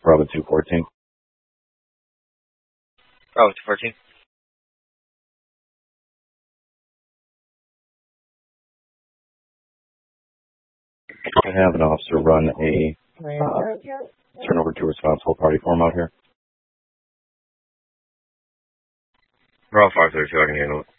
Bravo 214. Bravo 214. I have an officer run a turnover to responsible party form out here. Bravo 532, I can handle it.